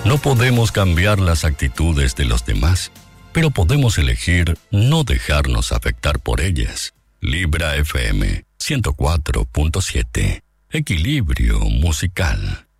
No podemos cambiar las actitudes de los demás, pero podemos elegir no dejarnos afectar por ellas. Libra FM 104.7. Equilibrio musical.